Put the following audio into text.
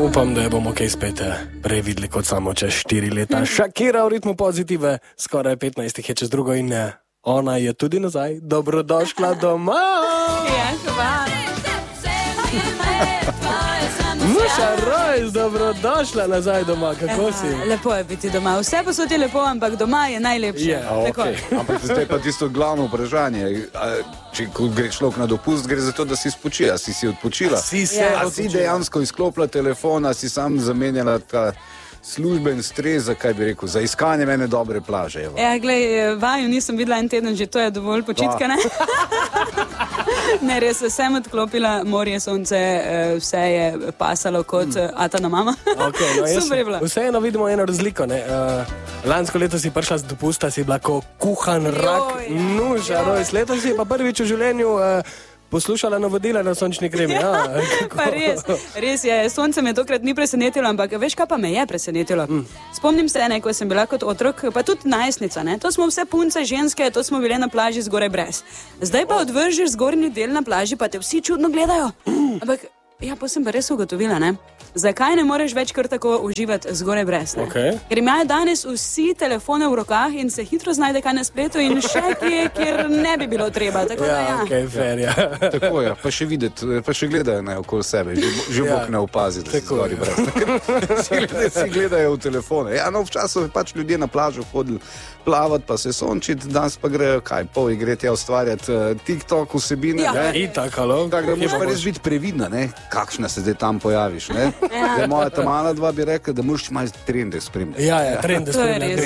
Upam, da bomo kaj spet prevideli kot samo čez 4 leta. Shakira v ritmu pozitive, skoraj 15 je čez drugo in ona je tudi nazaj. Dobrodošla doma! Ja, hvala. Nuša Rojs, dobrodošla nazaj doma, kako si? Lepo je biti doma, vse posod je lepo, ampak doma je najlepše. Okay. Ampak zdaj pa tisto glavno vprašanje, če gre človek na dopust, gre za to, da si spočija, si odpočila. Si dejansko izklopila telefona, si sam zamenjala ta služben stres, za kaj bi rekel, za iskanje mene dobre plaže. Ja, glej, vaju nisem videla en teden, že to je dovolj počitka, ne? Ne, res, sem odklopila, morje, sonce, vse je pasalo kot Atana mama. Okay, no, super je bila. Vseeno vidimo eno razliko, ne? Lansko leto si prišla z dopusta, si bila ko kuhan rak, Nuša Rojs, letos si pa prvič v življenju poslušala navodila na sončni kremi. Pa res je, sonce me tokrat ni presenetilo, ampak veš, kaj pa me je presenetilo? Spomnim se, ko sem bila kot otrok, pa tudi najstnica, ne? To smo vse punce, ženske, to smo bile na plaži zgoraj brez. Zdaj pa odvržiš zgornji del na plaži, pa te vsi čudno gledajo. Ampak, ja, pa sem pa res ugotovila, ne? Zakaj ne moreš več kar tako uživati zgoraj brez, ne? Okay. Ker imajo danes vsi telefone v rokah in se hitro znajde kaj na spletu in še kjer ne bi bilo treba, tako da ja. Okay, fair, ja. Tako je, pa še videti, pa še gledajo ne okoli sebe, že Bog ne opazi, da si zgoraj brez. Si gledajo v telefone. Ja, no, včasih pač ljudje na plažo hodili plavati, pa se sončiti, danes pa grejo, pol gre tja ustvarjati TikTok vsebine, ne? Itak, alo. Tako da moraš pa res biti previdna, ne? Kakšna se zdaj tam pojaviš, ne? Moja ta mala dva bi rekla, da moraš malo trende spremljati. Ja, trende spremljati.